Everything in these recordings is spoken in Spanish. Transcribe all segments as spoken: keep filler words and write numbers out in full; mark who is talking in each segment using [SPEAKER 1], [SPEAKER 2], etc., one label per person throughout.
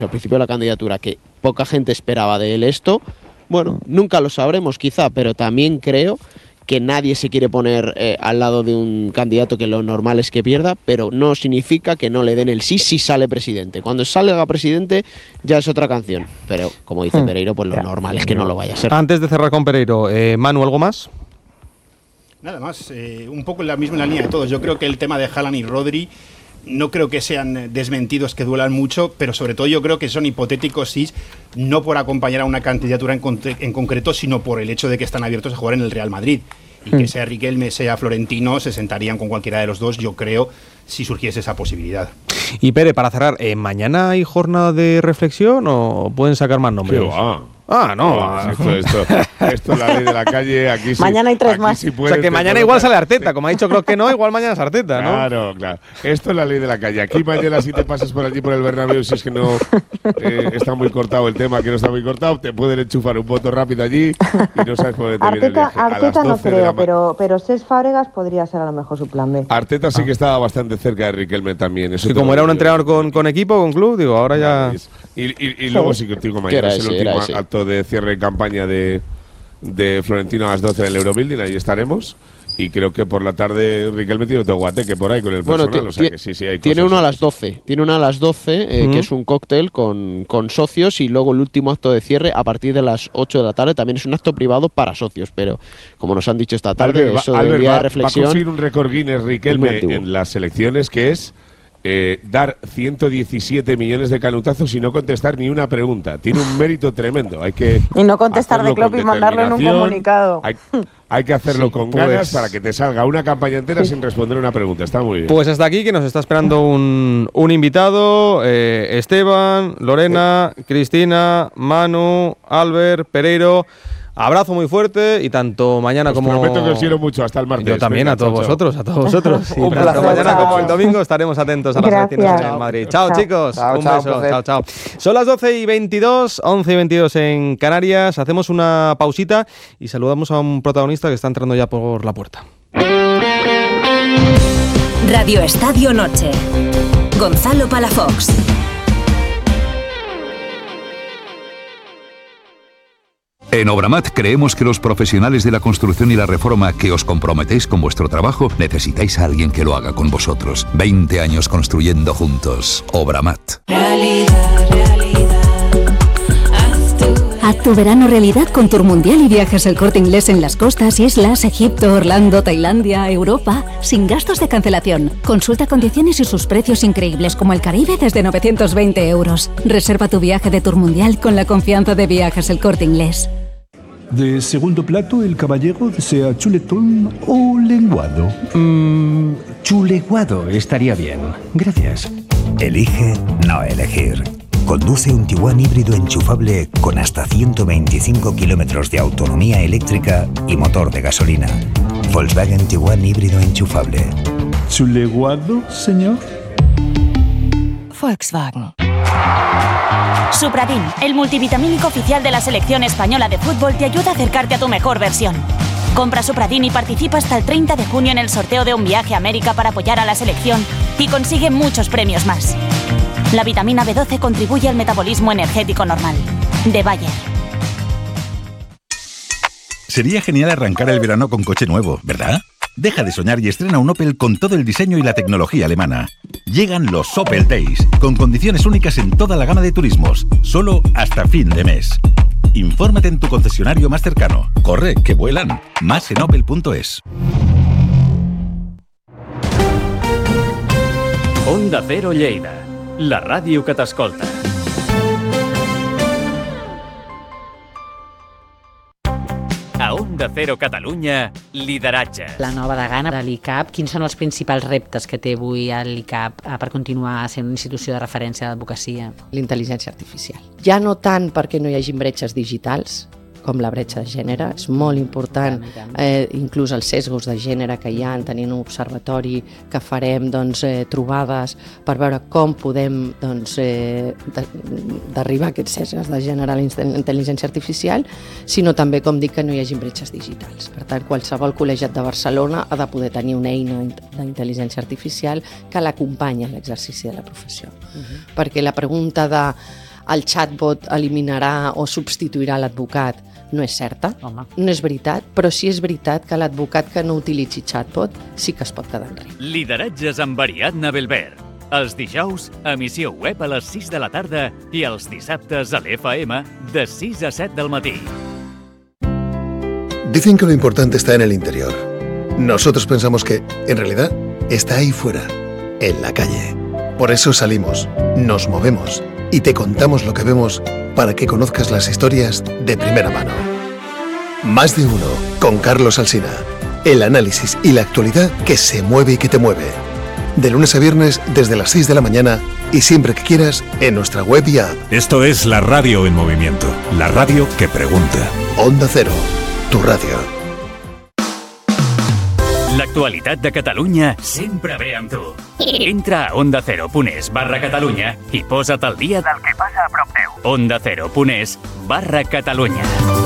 [SPEAKER 1] al principio de la candidatura, que poca gente esperaba de él esto. Bueno, nunca lo sabremos quizá, pero también creo que nadie se quiere poner eh, al lado de un candidato que lo normal es que pierda, pero no significa que no le den el sí si sale presidente. Cuando salga presidente ya es otra canción, pero como dice Pereiro, pues lo normal es que no lo vaya a ser.
[SPEAKER 2] Antes de cerrar con Pereiro, eh, Manu, ¿algo más?
[SPEAKER 3] Nada más, eh, un poco en la misma línea de todos. Yo creo que el tema de Haaland y Rodri no creo que sean desmentidos que duelan mucho, pero sobre todo yo creo que son hipotéticos sí, no por acompañar a una candidatura en, con- en concreto, sino por el hecho de que están abiertos a jugar en el Real Madrid. Y que sea Riquelme, sea Florentino, se sentarían con cualquiera de los dos, yo creo, si surgiese esa posibilidad.
[SPEAKER 2] Y Pere, para cerrar, ¿eh, ¿mañana hay jornada de reflexión o pueden sacar más nombres?
[SPEAKER 4] ¿Qué va?
[SPEAKER 2] Ah, no.
[SPEAKER 4] No, esto, esto, esto es la ley de la calle. Aquí sí,
[SPEAKER 5] Mañana hay tres
[SPEAKER 4] aquí
[SPEAKER 5] más.
[SPEAKER 4] sí
[SPEAKER 2] O
[SPEAKER 4] puedes
[SPEAKER 2] sea, que
[SPEAKER 4] te
[SPEAKER 2] mañana
[SPEAKER 4] colocar-
[SPEAKER 2] igual sale Arteta. Como ha dicho Kroos que no, igual mañana es Arteta, ¿no?
[SPEAKER 4] Claro, claro. Esto es la ley de la calle. Aquí mañana si te pasas por allí por el Bernabéu, si es que no eh, está muy cortado el tema, que no está muy cortado, te pueden enchufar un voto rápido allí y no sabes por dónde te viene el
[SPEAKER 5] Arteta,
[SPEAKER 4] viaje. A las
[SPEAKER 5] Arteta no
[SPEAKER 4] doce de la
[SPEAKER 5] creo,
[SPEAKER 4] ma-
[SPEAKER 5] pero, pero Cesc Fábregas podría ser a lo mejor su plan B.
[SPEAKER 4] Arteta sí que estaba bastante cerca de Riquelme también. Eso
[SPEAKER 2] Sí,
[SPEAKER 4] te
[SPEAKER 2] como
[SPEAKER 4] lo
[SPEAKER 2] era un
[SPEAKER 4] digo.
[SPEAKER 2] entrenador con, con equipo, con club, digo, ahora ya...
[SPEAKER 4] Y, y, y luego sí que te digo,
[SPEAKER 1] ¿Qué era
[SPEAKER 4] mañana es el
[SPEAKER 1] ese? Era
[SPEAKER 4] último
[SPEAKER 1] ese.
[SPEAKER 4] acto de cierre de campaña de, de Florentino a las doce del Eurobuilding, ahí estaremos. Y creo que por la tarde Riquelme tiene otro guateque por ahí con el
[SPEAKER 1] Bueno,
[SPEAKER 4] personal.
[SPEAKER 1] ti-
[SPEAKER 4] o sea
[SPEAKER 1] ti-
[SPEAKER 4] que sí, sí, hay
[SPEAKER 1] tiene
[SPEAKER 4] cosas.
[SPEAKER 1] uno a las doce, tiene uno a las doce, eh,
[SPEAKER 2] Ujú.
[SPEAKER 1] que es un cóctel con, con socios, y luego el último acto de cierre a partir de las ocho de la tarde. También es un acto privado para socios, pero como nos han dicho esta tarde,
[SPEAKER 4] Albert, va-
[SPEAKER 1] eso del
[SPEAKER 4] Albert
[SPEAKER 1] día
[SPEAKER 4] va,
[SPEAKER 1] de
[SPEAKER 4] va a
[SPEAKER 1] reflexión.
[SPEAKER 4] conseguir un récord Guinness
[SPEAKER 1] es muy
[SPEAKER 4] Riquelme
[SPEAKER 1] antiguo.
[SPEAKER 4] en las elecciones, que es eh, dar ciento diecisiete millones de canutazos y no contestar ni una pregunta. Tiene un mérito tremendo. Hay que
[SPEAKER 5] Y no contestar de
[SPEAKER 4] hacerlo
[SPEAKER 5] Klopp
[SPEAKER 4] con
[SPEAKER 5] y mandarlo en un
[SPEAKER 4] determinación.
[SPEAKER 5] comunicado.
[SPEAKER 4] Hay, hay que hacerlo
[SPEAKER 1] Sí,
[SPEAKER 4] con
[SPEAKER 2] pues-
[SPEAKER 4] ganas para que te salga una campaña entera sin responder una pregunta. Está muy bien.
[SPEAKER 2] Pues hasta aquí, que nos está esperando un, un invitado, eh, Esteban, Lorena, Cristina, Manu, Albert, Pereiro. Abrazo muy fuerte y tanto mañana
[SPEAKER 4] Os
[SPEAKER 2] como...
[SPEAKER 4] prometo que os quiero mucho. Hasta el martes.
[SPEAKER 2] Yo también,
[SPEAKER 4] Venga,
[SPEAKER 2] a todos
[SPEAKER 4] chao, chao.
[SPEAKER 2] vosotros, a todos vosotros. Y
[SPEAKER 5] Un
[SPEAKER 2] tanto
[SPEAKER 5] placer,
[SPEAKER 2] mañana
[SPEAKER 5] chao.
[SPEAKER 2] como el domingo estaremos atentos a las
[SPEAKER 5] Gracias.
[SPEAKER 2] elecciones en el Madrid. Chao,
[SPEAKER 5] Chao.
[SPEAKER 2] chicos.
[SPEAKER 6] Chao,
[SPEAKER 2] un
[SPEAKER 6] chao,
[SPEAKER 2] beso.
[SPEAKER 6] placer.
[SPEAKER 2] Chao, chao. Son las doce y veintidós, once y veintidós en Canarias. Hacemos una pausita y saludamos a un protagonista que está entrando ya por la puerta.
[SPEAKER 7] Radio Estadio Noche. Gonzalo Palafox.
[SPEAKER 8] En Obramat creemos que los profesionales de la construcción y la reforma que os comprometéis con vuestro trabajo necesitáis a alguien que lo haga con vosotros. veinte años construyendo juntos. Obramat.
[SPEAKER 9] Haz tu verano realidad con Tour Mundial y Viajes El Corte Inglés en las costas, islas, Egipto, Orlando, Tailandia, Europa, sin gastos de cancelación. Consulta condiciones y sus precios increíbles como el Caribe desde novecientos veinte euros. Reserva tu viaje de Tour Mundial con la confianza de Viajes El Corte Inglés.
[SPEAKER 10] De segundo plato, el caballero desea chuletón o lenguado.
[SPEAKER 11] Mmm, chuleguado estaría bien. Gracias.
[SPEAKER 12] Elige no elegir. Conduce un Tiguan híbrido enchufable con hasta ciento veinticinco kilómetros de autonomía eléctrica y motor de gasolina. Volkswagen Tiguan híbrido enchufable.
[SPEAKER 10] ¿Chuleguado, señor?
[SPEAKER 7] Volkswagen. Supradin, el multivitamínico oficial de la selección española de fútbol, te ayuda a acercarte a tu mejor versión. Compra Supradin y participa hasta el treinta de junio en el sorteo de un viaje a América para apoyar a la selección y consigue muchos premios más. La vitamina B doce contribuye al metabolismo energético normal. De Bayer.
[SPEAKER 13] Sería genial arrancar el verano con coche nuevo, ¿verdad? Deja de soñar y estrena un Opel con todo el diseño y la tecnología alemana. Llegan los Opel Days, con condiciones únicas en toda la gama de turismos, solo hasta fin de mes. Infórmate en tu concesionario más cercano. Corre, que vuelan. Más en opel punto es.
[SPEAKER 14] Onda Cero Lleida, la ràdio que t'escolta. A Onda Cero Catalunya, lideratge.
[SPEAKER 15] La nova degana de l'I C A P, quins són els principals reptes que té avui l'I C A P per continuar sent una institució de referència de l'advocacia?
[SPEAKER 16] L'intel·ligència artificial. Ja no tant perquè no hi hagin bretxes digitals, com la bretxa de gènere, és molt important, eh, inclús els sesgos de gènere que hi ha, tenint un observatori que farem doncs, eh, trobades per veure com podem doncs, eh, de, d'arribar a aquests sesgos de gènere a la intel·ligència artificial, sinó també, com dic, que no hi hagi bretxes digitals. Per tant, qualsevol col·legiat de Barcelona ha de poder tenir una eina d'intel·ligència artificial que l'acompanyi en l'exercici de la professió. Uh-huh. Perquè la pregunta de el chatbot eliminarà o substituirà l'advocat no és certa, Home. no és veritat, però sí és veritat que l'advocat que no utilitzi chatbot sí que es pot quedar enrere.
[SPEAKER 14] Lideratges amb Ariadna Belver. Els dijous, emissió web a les sis de la tarda i els dissabtes a l'F M de sis a set del matí.
[SPEAKER 6] Dicen que lo importante está en el interior. Nosotros pensamos que, en realidad, está ahí fuera, en la calle. Por eso salimos, nos movemos y te contamos lo que vemos para que conozcas las historias de primera mano. Más de uno, con Carlos Alsina. El análisis y la actualidad que se mueve y que te mueve. De lunes a viernes desde las seis de la mañana y siempre que quieras en nuestra web y app.
[SPEAKER 17] Esto es la radio en movimiento, la radio que pregunta.
[SPEAKER 6] Onda Cero, tu radio.
[SPEAKER 14] L'actualitat de Catalunya sempre ve amb tu. Entra a onda cero punt es barra Catalunya i posa't al dia del que passa a prop teu. onda cero punt es barra Catalunya.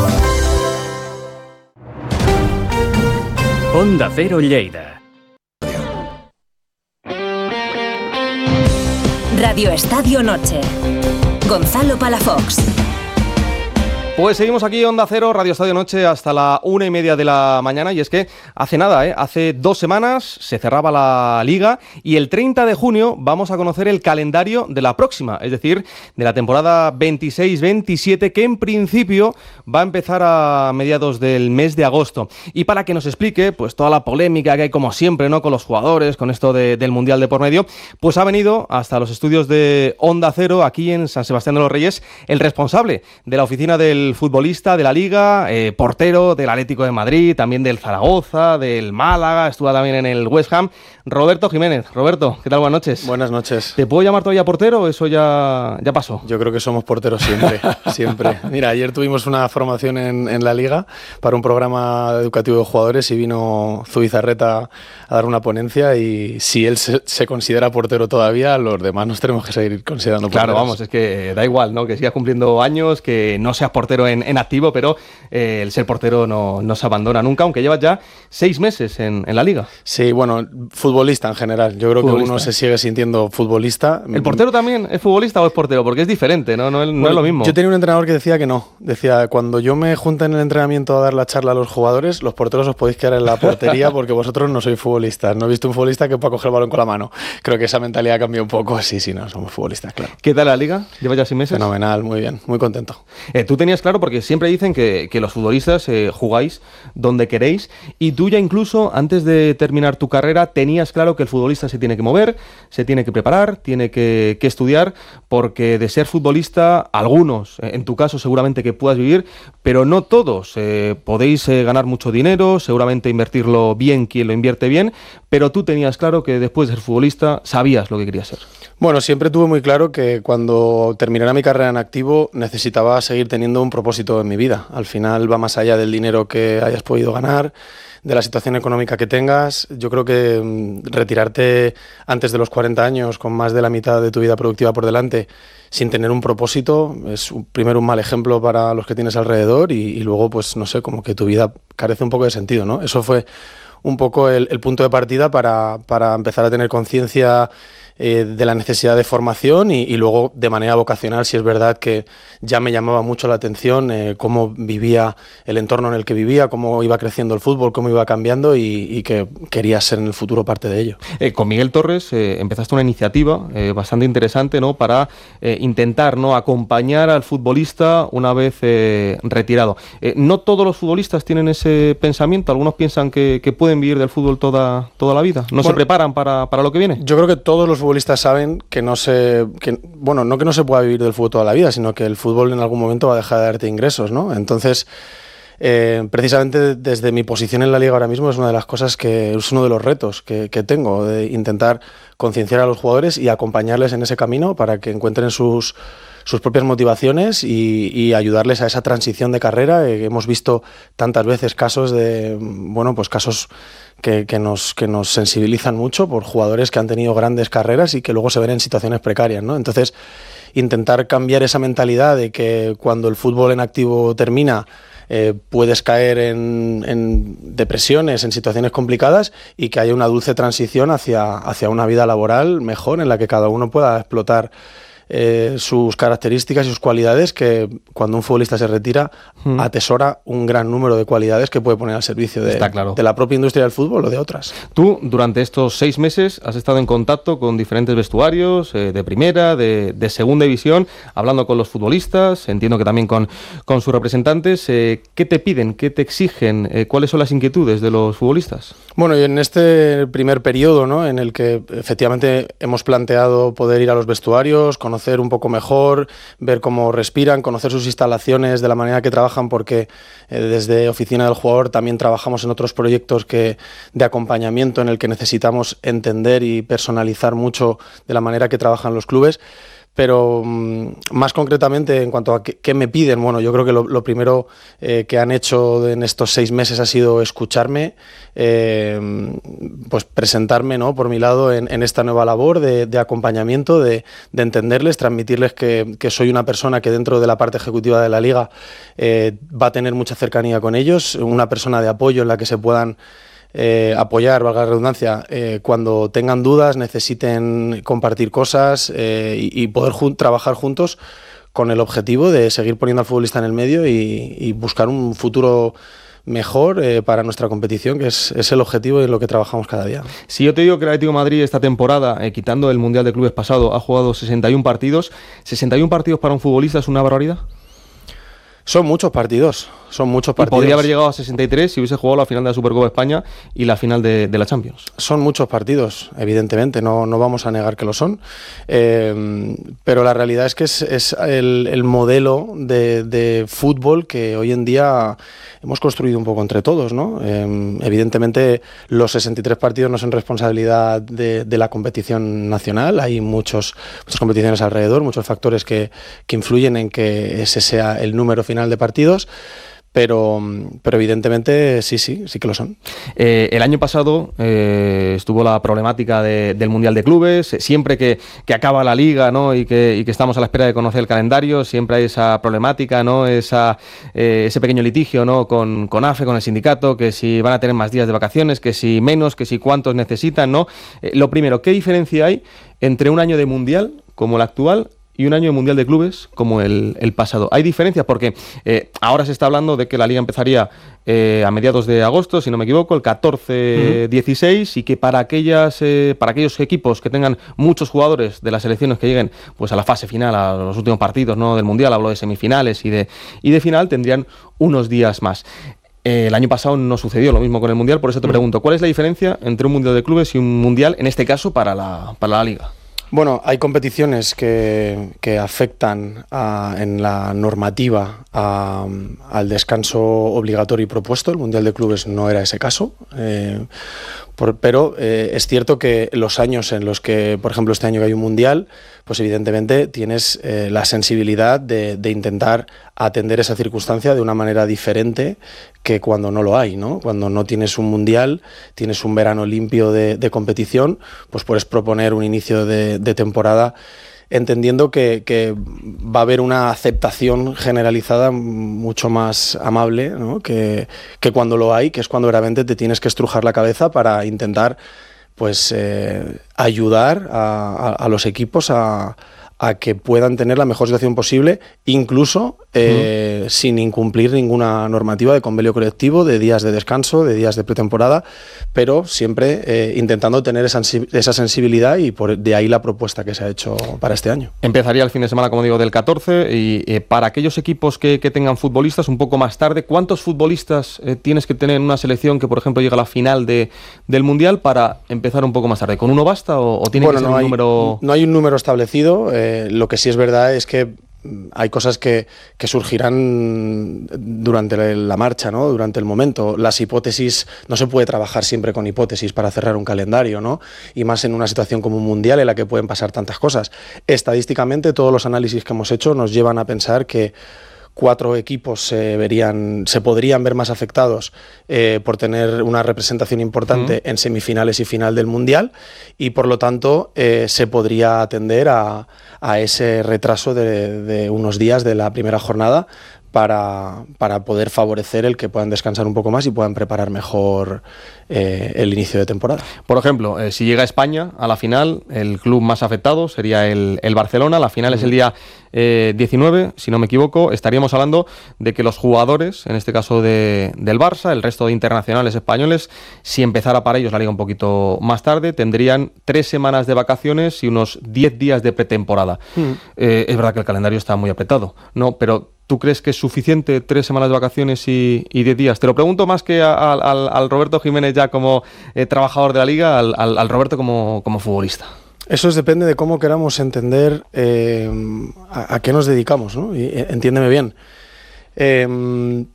[SPEAKER 14] Onda Cero Lleida.
[SPEAKER 18] Radio Estadio Noche. Gonzalo Palafox.
[SPEAKER 2] Pues seguimos aquí, Onda Cero, Radio Estadio Noche, hasta la una y media de la mañana. Y es que hace nada, ¿eh? hace dos semanas se cerraba la Liga y el treinta de junio vamos a conocer el calendario de la próxima, es decir, de la temporada veintiséis veintisiete, que en principio va a empezar a mediados del mes de agosto. Y para que nos explique pues toda la polémica que hay, como siempre, ¿no?, con los jugadores, con esto de, del Mundial de por medio, pues ha venido hasta los estudios de Onda Cero, aquí en San Sebastián de los Reyes, el responsable de la oficina del futbolista de la Liga, eh, portero del Atlético de Madrid, también del Zaragoza, del Málaga, estuvo también en el West Ham, Roberto Jiménez. Roberto, ¿qué tal? Buenas noches.
[SPEAKER 19] Buenas noches.
[SPEAKER 2] ¿Te puedo llamar todavía portero o eso ya, ya pasó?
[SPEAKER 19] Yo creo que somos porteros siempre, siempre. Mira, ayer tuvimos una formación en, en la Liga para un programa educativo de jugadores y vino Zubizarreta a dar una ponencia, y si él se, se considera portero todavía, los demás nos tenemos que seguir considerando porteros.
[SPEAKER 2] Claro, vamos, es que da igual, ¿no?, que sigas cumpliendo años, que no seas portero En, en activo, pero eh, el ser portero no, no se abandona nunca, aunque llevas ya seis meses en, en la Liga.
[SPEAKER 19] Sí, bueno, futbolista en general. Yo creo futbolista. que uno se sigue sintiendo futbolista.
[SPEAKER 2] ¿El portero también es futbolista o es portero? Porque es diferente, ¿no? No, es, no bueno, es lo mismo.
[SPEAKER 19] Yo tenía un entrenador que decía que no. Decía, cuando yo me junte en el entrenamiento a dar la charla a los jugadores, los porteros os podéis quedar en la portería porque vosotros no sois futbolistas. No he visto un futbolista que pueda coger el balón con la mano. Creo que esa mentalidad cambió un poco. Sí, sí, no, somos futbolistas, claro.
[SPEAKER 2] ¿Qué tal la Liga? ¿Llevas ya seis meses?
[SPEAKER 19] Fenomenal, muy bien, muy contento.
[SPEAKER 2] Eh, tú tenías claro, porque siempre dicen que, que los futbolistas eh, jugáis donde queréis, y tú ya incluso antes de terminar tu carrera tenías claro que el futbolista se tiene que mover, se tiene que preparar, tiene que, que estudiar, porque de ser futbolista, algunos, eh, en tu caso seguramente que puedas vivir, pero no todos. Eh, podéis eh, ganar mucho dinero, seguramente invertirlo bien quien lo invierte bien, pero tú tenías claro que después de ser futbolista sabías lo que querías ser.
[SPEAKER 19] Bueno, siempre tuve muy claro que cuando terminara mi carrera en activo necesitaba seguir teniendo un propósito en mi vida. Al final va más allá del dinero que hayas podido ganar, de la situación económica que tengas. Yo creo que mmm, retirarte antes de los cuarenta años con más de la mitad de tu vida productiva por delante sin tener un propósito es un, primero un mal ejemplo para los que tienes alrededor, y, y luego pues no sé, como que tu vida carece un poco de sentido, ¿no? Eso fue un poco el, el punto de partida para, para empezar a tener conciencia Eh, de la necesidad de formación, y, y luego de manera vocacional, si es verdad que ya me llamaba mucho la atención eh, cómo vivía el entorno en el que vivía, cómo iba creciendo el fútbol, cómo iba cambiando, y, y que quería ser en el futuro parte de ello.
[SPEAKER 2] Eh, con Miguel Torres eh, empezaste una iniciativa eh, bastante interesante, ¿no?, para eh, intentar, ¿no?, acompañar al futbolista una vez eh, retirado. Eh, no todos los futbolistas tienen ese pensamiento, algunos piensan que, que pueden vivir del fútbol toda, toda la vida, no bueno, se preparan para, para lo que viene.
[SPEAKER 19] Yo creo que todos los futbolistas saben que no se, que, bueno, no que no se pueda vivir del fútbol toda la vida, sino que el fútbol en algún momento va a dejar de darte ingresos, ¿no? Entonces, eh, precisamente desde mi posición en la Liga ahora mismo es una de las cosas que es uno de los retos que, que tengo, de intentar concienciar a los jugadores y acompañarles en ese camino para que encuentren sus sus propias motivaciones y, y ayudarles a esa transición de carrera. Eh, hemos visto tantas veces casos de, bueno, pues casos que, que, nos, que nos sensibilizan mucho por jugadores que han tenido grandes carreras y que luego se ven en situaciones precarias, ¿no? Entonces, intentar cambiar esa mentalidad de que cuando el fútbol en activo termina, Eh, puedes caer en, en depresiones, en situaciones complicadas, y que haya una dulce transición hacia, hacia una vida laboral mejor en la que cada uno pueda explotar eh, sus características y sus cualidades, que cuando un futbolista se retira mm. atesora un gran número de cualidades que puede poner al servicio de, claro. de la propia industria del fútbol o de otras.
[SPEAKER 2] Tú, durante estos seis meses, has estado en contacto con diferentes vestuarios eh, de primera, de, de segunda división, hablando con los futbolistas, entiendo que también con, con sus representantes. Eh, ¿Qué te piden? ¿Qué te exigen? Eh, ¿Cuáles son las inquietudes de los futbolistas?
[SPEAKER 19] Bueno, y en este primer periodo, ¿no?, en el que efectivamente hemos planteado poder ir a los vestuarios, conocer un poco mejor, ver cómo respiran, conocer sus instalaciones, de la manera que trabajan, porque eh, desde Oficina del Jugador también trabajamos en otros proyectos que, de acompañamiento en el que necesitamos entender y personalizar mucho de la manera que trabajan los clubes. Pero mmm, más concretamente, en cuanto a qué, qué me piden, bueno, yo creo que lo, lo primero eh, que han hecho en estos seis meses ha sido escucharme, eh, pues presentarme, ¿no?, por mi lado en, en esta nueva labor de, de acompañamiento, de, de entenderles, transmitirles que, que soy una persona que dentro de la parte ejecutiva de la Liga eh, va a tener mucha cercanía con ellos, una persona de apoyo en la que se puedan Eh, apoyar, valga la redundancia, eh, cuando tengan dudas, necesiten compartir cosas eh, y, y poder jun- trabajar juntos con el objetivo de seguir poniendo al futbolista en el medio y, y buscar un futuro mejor eh, para nuestra competición, que es, es el objetivo y en lo que trabajamos cada día.
[SPEAKER 2] Si yo te digo que el Atlético de Madrid esta temporada, eh, quitando el Mundial de Clubes pasado, ha jugado sesenta y uno partidos, ¿sesenta y uno partidos para un futbolista es una barbaridad?
[SPEAKER 19] Son muchos partidos, son muchos partidos.
[SPEAKER 2] Y podría haber llegado a sesenta y tres si hubiese jugado la final de la Supercopa de España y la final de, de la Champions.
[SPEAKER 19] Son muchos partidos, evidentemente, no, no vamos a negar que lo son, eh, pero la realidad es que es, es el, el modelo de, de fútbol que hoy en día hemos construido un poco entre todos, ¿no? Eh, evidentemente los sesenta y tres partidos no son responsabilidad de, de la competición nacional, hay muchos, muchas competiciones alrededor, muchos factores que, que influyen en que ese sea el número final de partidos, pero, pero evidentemente sí, sí, sí que lo son.
[SPEAKER 2] Eh, el año pasado eh, estuvo la problemática de, del Mundial de Clubes, siempre que, que acaba la Liga, ¿no?, y que, y que estamos a la espera de conocer el calendario, siempre hay esa problemática, ¿no?, esa, eh, ese pequeño litigio, ¿no?, con, con A F E, con el sindicato, que si van a tener más días de vacaciones, que si menos, que si cuántos necesitan, ¿no? Eh, lo primero, ¿qué diferencia hay entre un año de Mundial como el actual y un año de Mundial de Clubes como el, el pasado? ¿Hay diferencias? Porque eh, ahora se está hablando de que la Liga empezaría eh, a mediados de agosto, si no me equivoco, el catorce dieciséis, uh-huh. y que para aquellas eh, para aquellos equipos que tengan muchos jugadores de las selecciones que lleguen pues a la fase final, a los últimos partidos, ¿no?, del Mundial, hablo de semifinales y de, y de final, tendrían unos días más. Eh, el año pasado no sucedió lo mismo con el Mundial, por eso te pregunto, ¿cuál es la diferencia entre un Mundial de Clubes y un Mundial, en este caso, para la, para la Liga?
[SPEAKER 19] Bueno, hay competiciones que, que afectan a, en la normativa a, al descanso obligatorio y propuesto. El Mundial de Clubes no era ese caso, eh, por, pero eh, es cierto que los años en los que, por ejemplo, este año que hay un Mundial, pues evidentemente tienes eh, la sensibilidad de, de intentar atender esa circunstancia de una manera diferente que cuando no lo hay, ¿no? Cuando no tienes un Mundial, tienes un verano limpio de, de competición, pues puedes proponer un inicio de, de temporada entendiendo que, que va a haber una aceptación generalizada mucho más amable, ¿no?, que, que cuando lo hay, que es cuando realmente te tienes que estrujar la cabeza para intentar pues eh, ayudar a, a, a los equipos a, a que puedan tener la mejor situación posible, incluso eh, uh-huh. sin incumplir ninguna normativa de convenio colectivo, de días de descanso, de días de pretemporada, pero siempre eh, intentando tener esa, esa sensibilidad, y por de ahí la propuesta que se ha hecho para este año.
[SPEAKER 2] Empezaría el fin de semana, como digo, del catorce, y eh, para aquellos equipos que, que tengan futbolistas un poco más tarde, ¿cuántos futbolistas eh, tienes que tener en una selección que, por ejemplo, llega a la final de, del Mundial para empezar un poco más tarde? ¿Con uno basta o, o tiene bueno, que ser no un
[SPEAKER 19] hay,
[SPEAKER 2] número...?
[SPEAKER 19] No hay un número establecido. Eh, lo que sí es verdad es que hay cosas que, que surgirán durante la marcha, ¿no?, durante el momento. Las hipótesis, no se puede trabajar siempre con hipótesis para cerrar un calendario, ¿no?, y más en una situación como un Mundial en la que pueden pasar tantas cosas. Estadísticamente, todos los análisis que hemos hecho nos llevan a pensar que cuatro equipos se verían, se podrían ver más afectados eh, por tener una representación importante uh-huh. en semifinales y final del Mundial, y por lo tanto eh, se podría atender a, a ese retraso de, de unos días de la primera jornada para, para poder favorecer el que puedan descansar un poco más y puedan preparar mejor eh, el inicio de temporada.
[SPEAKER 2] Por ejemplo, eh, si llega España a la final, el club más afectado sería el, el Barcelona. La final uh-huh. es el día eh, diecinueve, si no me equivoco. Estaríamos hablando de que los jugadores, en este caso de, del Barça, el resto de internacionales españoles, si empezara para ellos la liga un poquito más tarde, tendrían tres semanas de vacaciones y unos diez días de pretemporada. Uh-huh. Eh, es verdad que el calendario está muy apretado, ¿no? Pero ¿tú crees que es suficiente tres semanas de vacaciones y, y diez días? Te lo pregunto más que a, a, al, al Roberto Jiménez ya como eh, trabajador de la liga, al, al, al Roberto como, como futbolista.
[SPEAKER 19] Eso es, depende de cómo queramos entender eh, a, a qué nos dedicamos, ¿no? Y, entiéndeme bien. Eh,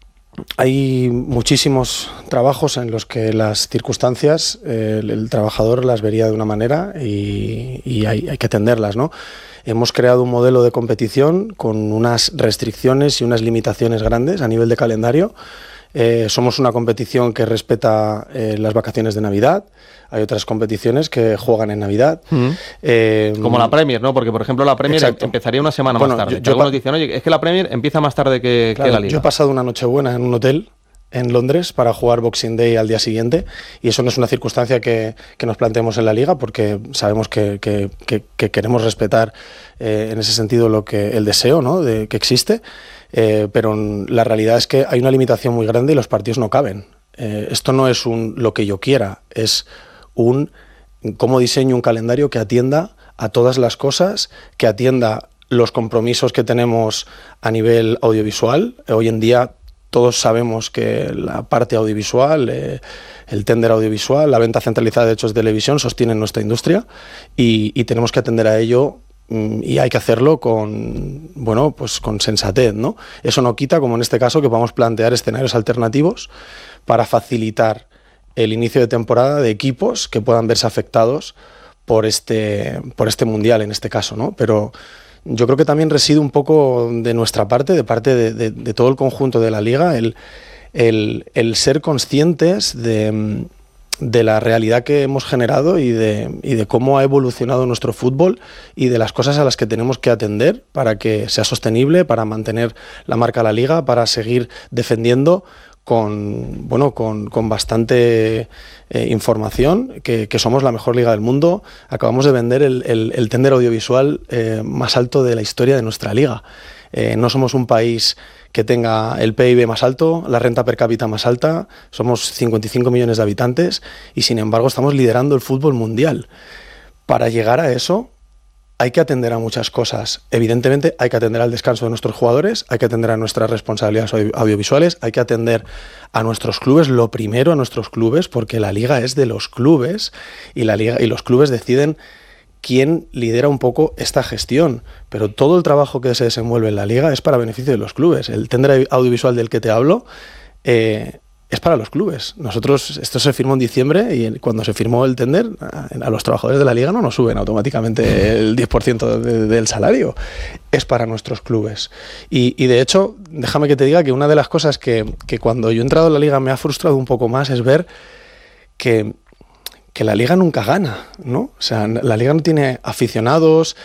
[SPEAKER 19] hay muchísimos trabajos en los que las circunstancias, eh, el, el trabajador las vería de una manera y, y hay, hay que atenderlas, ¿no? Hemos creado un modelo de competición con unas restricciones y unas limitaciones grandes a nivel de calendario. Eh, somos una competición que respeta eh, las vacaciones de Navidad. Hay otras competiciones que juegan en Navidad. Mm.
[SPEAKER 2] Eh, Como la Premier, ¿no? Porque, por ejemplo, la Premier exacto. empezaría una semana bueno, más tarde. Yo, yo algunos dicen, oye, es que la Premier empieza más tarde que,
[SPEAKER 19] claro,
[SPEAKER 2] que la Liga.
[SPEAKER 19] Yo he pasado una Nochebuena en un hotel en Londres para jugar Boxing Day al día siguiente y eso no es una circunstancia que, que nos planteemos en la Liga porque sabemos que, que, que, que queremos respetar eh, en ese sentido lo que el deseo, ¿no? de, que existe, eh, pero la realidad es que hay una limitación muy grande y los partidos no caben. Eh, esto no es un lo que yo quiera, es un cómo diseño un calendario que atienda a todas las cosas, que atienda los compromisos que tenemos a nivel audiovisual. Hoy en día todos sabemos que la parte audiovisual, eh, el tender audiovisual, la venta centralizada de derechos de televisión sostienen nuestra industria y, y tenemos que atender a ello mm, y hay que hacerlo con, bueno, pues con sensatez, ¿no? Eso no quita, como en este caso, que podamos plantear escenarios alternativos para facilitar el inicio de temporada de equipos que puedan verse afectados por este, por este mundial en este caso, ¿no? Pero yo creo que también reside un poco de nuestra parte, de parte de, de, de todo el conjunto de la Liga, el, el, el ser conscientes de, de la realidad que hemos generado y de, y de cómo ha evolucionado nuestro fútbol y de las cosas a las que tenemos que atender para que sea sostenible, para mantener la marca de la Liga, para seguir defendiendo con, bueno, con, con bastante eh, información que, que somos la mejor liga del mundo. Acabamos de vender el, el, el tender audiovisual eh, más alto de la historia de nuestra liga. Eh, no somos un país que tenga el P I B más alto, la renta per cápita más alta, somos cincuenta y cinco millones de habitantes y sin embargo estamos liderando el fútbol mundial. Para llegar a eso hay que atender a muchas cosas. Evidentemente hay que atender al descanso de nuestros jugadores, hay que atender a nuestras responsabilidades audio- audiovisuales, hay que atender a nuestros clubes, lo primero a nuestros clubes, porque la liga es de los clubes y, la liga, y los clubes deciden quién lidera un poco esta gestión. Pero todo el trabajo que se desenvuelve en la liga es para beneficio de los clubes. El tender audiovisual del que te hablo eh, es para los clubes. Nosotros, esto se firmó en diciembre y cuando se firmó el tender, a, a los trabajadores de la liga no nos suben automáticamente el diez por ciento de, del salario. Es para nuestros clubes. Y, y de hecho, déjame que te diga que una de las cosas que, que cuando yo he entrado en la liga me ha frustrado un poco más es ver que, que la liga nunca gana, ¿no? O sea, la liga no tiene aficionados,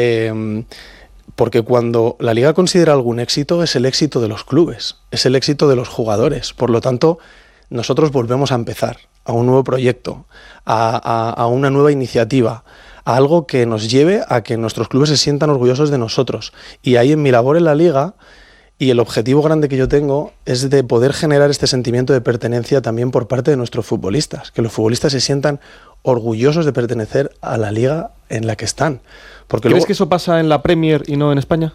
[SPEAKER 19] eh, porque cuando la liga considera algún éxito es el éxito de los clubes, es el éxito de los jugadores. Por lo tanto, nosotros volvemos a empezar a un nuevo proyecto, a, a, a una nueva iniciativa, a algo que nos lleve a que nuestros clubes se sientan orgullosos de nosotros. Y ahí en mi labor en la liga, y el objetivo grande que yo tengo es de poder generar este sentimiento de pertenencia también por parte de nuestros futbolistas, que los futbolistas se sientan orgullosos de pertenecer a la liga en la que están. Porque
[SPEAKER 2] ¿Crees
[SPEAKER 19] luego,
[SPEAKER 2] que eso pasa en la Premier y no en España?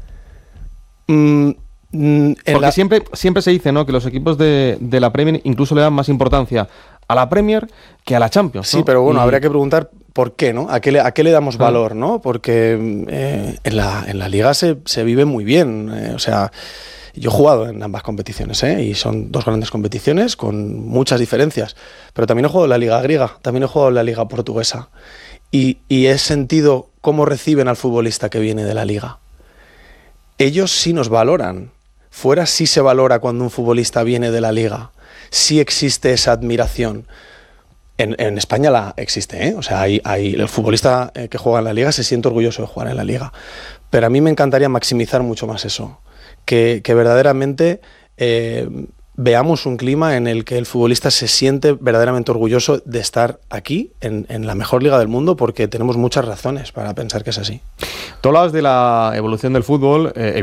[SPEAKER 19] Mm, mm,
[SPEAKER 2] Porque
[SPEAKER 19] la...
[SPEAKER 2] siempre, siempre se dice, ¿no?, que los equipos de, de la Premier incluso le dan más importancia a la Premier que a la Champions, ¿no?
[SPEAKER 19] Sí, pero bueno,
[SPEAKER 2] y...
[SPEAKER 19] habría que preguntar por qué, ¿no? ¿A qué le, a qué le damos valor, ¿no? Porque eh, en, la, en la liga se, se vive muy bien, eh, o sea... Yo he jugado en ambas competiciones, ¿eh? Y son dos grandes competiciones con muchas diferencias. Pero también he jugado en la Liga Griega, también he jugado en la Liga Portuguesa. Y, y he sentido cómo reciben al futbolista que viene de la Liga. Ellos sí nos valoran. Fuera sí se valora cuando un futbolista viene de la Liga. Sí existe esa admiración. En, en España la existe, ¿eh? O sea, hay, hay, el futbolista que juega en la Liga se siente orgulloso de jugar en la Liga. Pero a mí me encantaría maximizar mucho más eso. que, que verdaderamente eh, veamos un clima en el que el futbolista se siente verdaderamente orgulloso de estar aquí, en, en la mejor liga del mundo, porque tenemos muchas razones para pensar que es así.
[SPEAKER 2] Tú hablabas de la evolución del fútbol, eh,